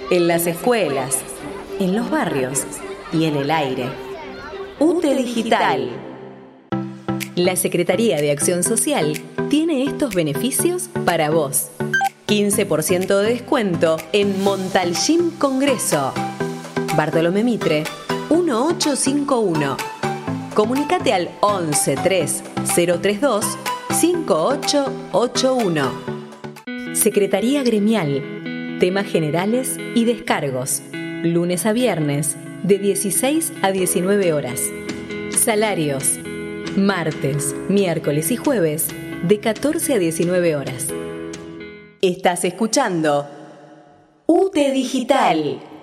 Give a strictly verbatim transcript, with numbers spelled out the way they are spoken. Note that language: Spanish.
en las escuelas, en los barrios y en el aire. U T E Digital. La Secretaría de Acción Social tiene estos beneficios para vos. quince por ciento de descuento en Montalcín Congreso. Bartolomé Mitre, uno ocho cinco uno. Comunicate al once tres cero tres dos cinco ocho ocho uno. Secretaría Gremial. Temas generales y descargos. Lunes a viernes, de dieciséis a diecinueve horas. Salarios. Martes, miércoles y jueves, de catorce a diecinueve horas. Estás escuchando U T E Digital.